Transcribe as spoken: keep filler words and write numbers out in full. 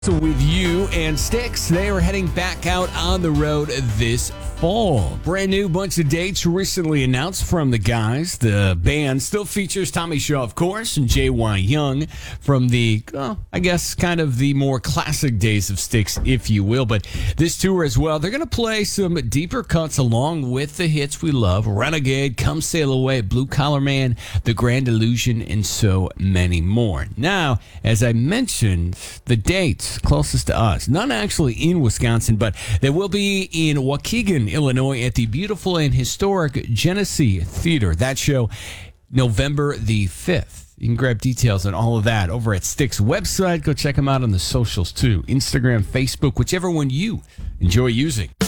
So with you and Styx, they are heading back out on the road this fall. Brand new bunch of dates recently announced from the guys. The band still features Tommy Shaw, of course, and J Y. Young from the, well, I guess, kind of the more classic days of Styx, if you will. But this tour as well, they're going to play some deeper cuts along with the hits we love. Renegade, Come Sail Away, Blue Collar Man, The Grand Illusion, and so many more. Now, as I mentioned, the dates closest to us, none actually in Wisconsin, but they will be in Waukegan, Illinois at the beautiful and historic Genesee Theater. That show, November the fifth. You can grab details on all of that over at Styx website. Go check them out on the socials too. Instagram, Facebook, whichever one you enjoy using.